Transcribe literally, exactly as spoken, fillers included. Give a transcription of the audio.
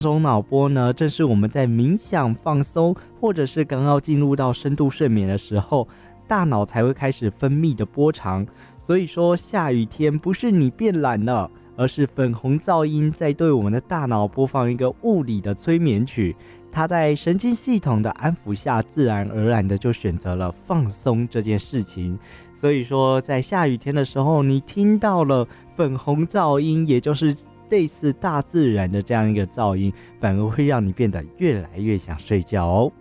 这种脑波呢，正是我们在冥想放松，或者是刚要进入到深度睡眠的时候，大脑才会开始分泌的波长。所以说下雨天不是你变懒了，而是粉红噪音在对我们的大脑播放一个物理的催眠曲，它在神经系统的安抚下，自然而然的就选择了放松这件事情。所以说在下雨天的时候，你听到了粉红噪音，也就是类似大自然的这样一个噪音，反而会让你变得越来越想睡觉哦。